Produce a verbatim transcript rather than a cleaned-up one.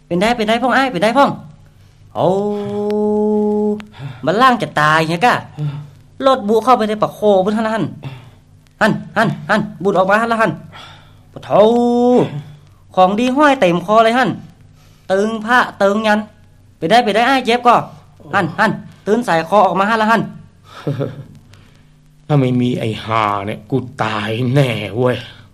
เป็นได้เป็นได้พ่องไอ้เป็นได้พ่องโอ้มันล่างจะตายเฮียกะรถบุเข้าไปในปากโคบนท่านหันหันหันหันบุดออกมาหันละหันปะเทาของดีห้อยเต็มคอเลยหันตึงผ้าตึงยันไปได้ไปได้ไอ้เจ็บก็หันหันตื่นใส่คอออกมาหันละหันถ้าไม่มีไอ้ห่าเนี่ยกูตายแน่เว้ย